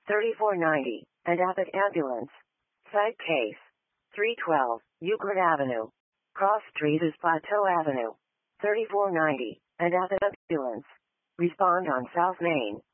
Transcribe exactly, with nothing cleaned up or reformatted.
thirty-four ninety, and Abbott Ambulance. Site case. three twelve, Euclid Avenue. Cross Street is Plateau Avenue. thirty-four ninety, and Abbott Ambulance. Respond on South Main.